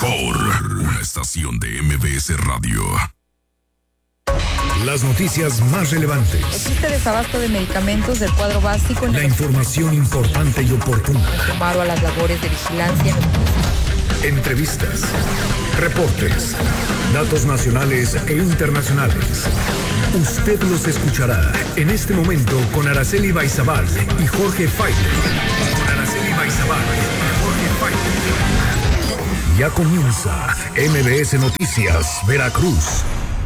mejor. Una estación de MBS Radio. Las noticias más relevantes. Existe desabasto de medicamentos del cuadro básico. La información importante y oportuna. Sumado a las labores de vigilancia. Entrevistas, reportes, datos nacionales e internacionales. Usted los escuchará en este momento con Araceli Baizabal y Jorge Failer. Con Araceli Baizabal y Jorge Failer. Ya comienza MBS Noticias, Veracruz.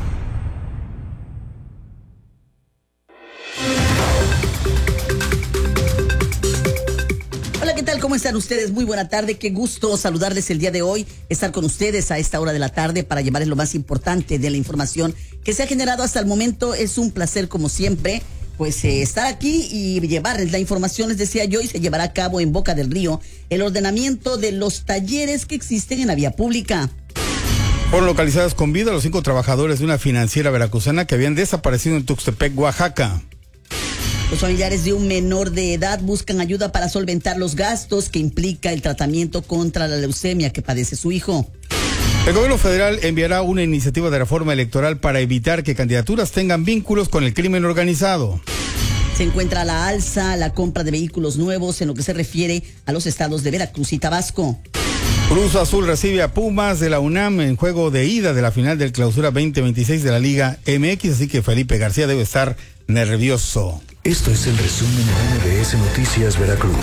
Hola, ¿qué tal? ¿Cómo están ustedes? Muy buena tarde, qué gusto saludarles el día de hoy, estar con ustedes a esta hora de la tarde para llevarles lo más importante de la información que se ha generado hasta el momento. Es un placer, como siempre, pues estar aquí y llevarles la información. Les decía yo, y se llevará a cabo en Boca del Río el ordenamiento de los talleres que existen en la vía pública. Fueron localizados con vida los 5 trabajadores de una financiera veracruzana que habían desaparecido en Tuxtepec, Oaxaca. Los familiares de un menor de edad buscan ayuda para solventar los gastos que implica el tratamiento contra la leucemia que padece su hijo. El gobierno federal enviará una iniciativa de reforma electoral para evitar que candidaturas tengan vínculos con el crimen organizado. Se encuentra a la alza la compra de vehículos nuevos en lo que se refiere a los estados de Veracruz y Tabasco. Cruz Azul recibe a Pumas de la UNAM en juego de ida de la final del Clausura 2026 de la Liga MX, así que Felipe García debe estar nervioso. Esto es el resumen de MBS Noticias Veracruz.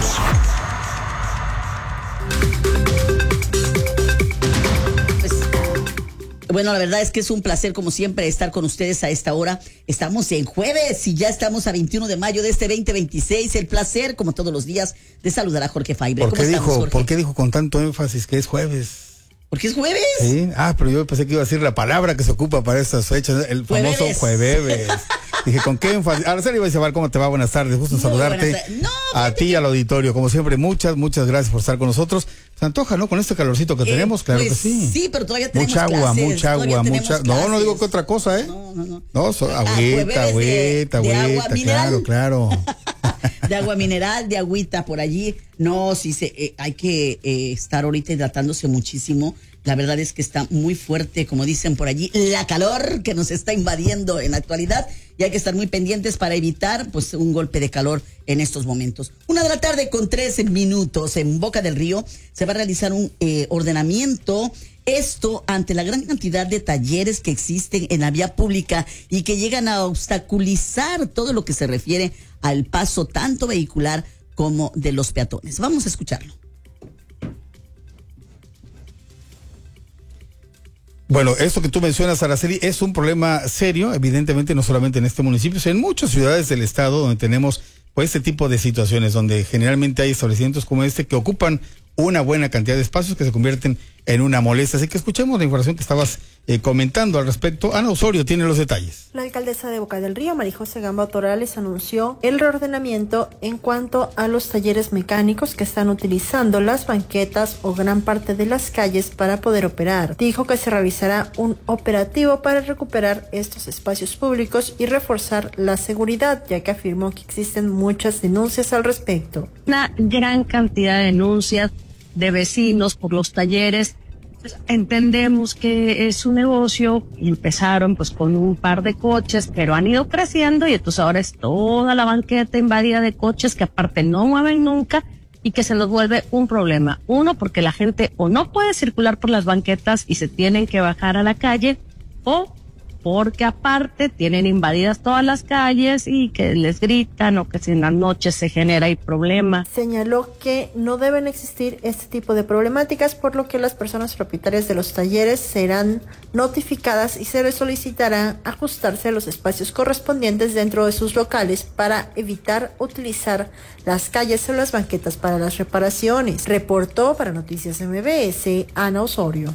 Bueno, la verdad es que es un placer, como siempre, estar con ustedes a esta hora. Estamos en jueves y ya estamos a 21 de mayo de este 2026. El placer, como todos los días, de saludar a Jorge Faibre. ¿Por qué dijo con tanto énfasis que es jueves? ¿Porque es jueves? Sí, pero yo pensé que iba a decir la palabra que se ocupa para estas fechas, el famoso jueves. Dije, ¿con qué énfasis? Araceli Baizabal, ¿cómo te va? Buenas tardes, gusto en saludarte. A ti y al auditorio, como siempre, muchas gracias por estar con nosotros. Se antoja, ¿no? Con este calorcito que tenemos, claro que sí. Sí, pero todavía tenemos mucha agua. clases. No digo que otra cosa, ¿eh? No, agüita, claro. De agua mineral, de agüita por allí. No, sí, hay que estar ahorita hidratándose muchísimo. La verdad es que está muy fuerte, como dicen por allí, la calor que nos está invadiendo en la actualidad, y hay que estar muy pendientes para evitar pues un golpe de calor en estos momentos. 1:03 en Boca del Río se va a realizar un ordenamiento. Esto ante la gran cantidad de talleres que existen en la vía pública y que llegan a obstaculizar todo lo que se refiere al paso tanto vehicular como de los peatones. Vamos a escucharlo. Bueno, esto que tú mencionas, Araceli, es un problema serio, evidentemente no solamente en este municipio, sino en muchas ciudades del estado donde tenemos pues este tipo de situaciones, donde generalmente hay establecimientos como este que ocupan una buena cantidad de espacios que se convierten en una molestia. Así que escuchemos la información que estabas comentando al respecto. Ana Osorio tiene los detalles. La alcaldesa de Boca del Río, María José Gamba Torales, anunció el reordenamiento en cuanto a los talleres mecánicos que están utilizando las banquetas o gran parte de las calles para poder operar. Dijo que se realizará un operativo para recuperar estos espacios públicos y reforzar la seguridad, ya que afirmó que existen muchas denuncias al respecto. Una gran cantidad de denuncias de vecinos por los talleres. Entendemos que es un negocio y empezaron pues con un par de coches, pero han ido creciendo y entonces ahora es toda la banqueta invadida de coches que aparte no mueven nunca y que se nos vuelve un problema. Uno, porque la gente o no puede circular por las banquetas y se tienen que bajar a la calle, o porque aparte tienen invadidas todas las calles y que les gritan o que si en las noches se genera ahí problema. Señaló que no deben existir este tipo de problemáticas, por lo que las personas propietarias de los talleres serán notificadas y se les solicitará ajustarse a los espacios correspondientes dentro de sus locales para evitar utilizar las calles o las banquetas para las reparaciones. Reportó para Noticias MBS, Ana Osorio.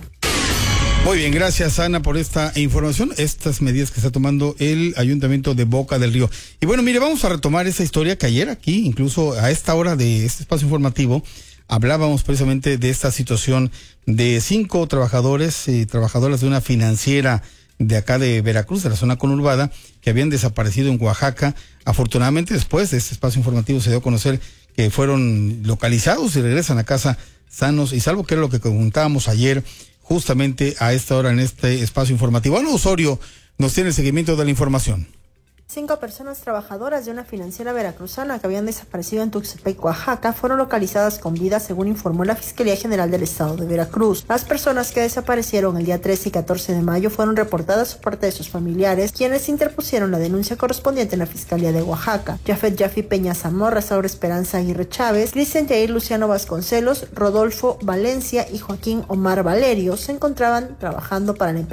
Muy bien, gracias Ana por esta información, estas medidas que está tomando el Ayuntamiento de Boca del Río. Y bueno, mire, vamos a retomar esa historia que ayer aquí, incluso a esta hora de este espacio informativo, hablábamos precisamente de esta situación de 5 trabajadores y trabajadoras de una financiera de acá de Veracruz, de la zona conurbada, que habían desaparecido en Oaxaca. Afortunadamente, después de este espacio informativo se dio a conocer que fueron localizados y regresan a casa sanos y salvo, que era lo que comentábamos ayer, justamente a esta hora en este espacio informativo. Ana Osorio nos tiene el seguimiento de la información. 5 personas trabajadoras de una financiera veracruzana que habían desaparecido en Tuxtepec, Oaxaca, fueron localizadas con vida, según informó la Fiscalía General del Estado de Veracruz. Las personas que desaparecieron el día 13 y 14 de mayo fueron reportadas por parte de sus familiares, quienes interpusieron la denuncia correspondiente en la Fiscalía de Oaxaca. Jafet Yafi Peña Zamorra, Saura Esperanza Aguirre Chávez, Cristian Jair Luciano Vasconcelos, Rodolfo Valencia y Joaquín Omar Valerio se encontraban trabajando para la empresa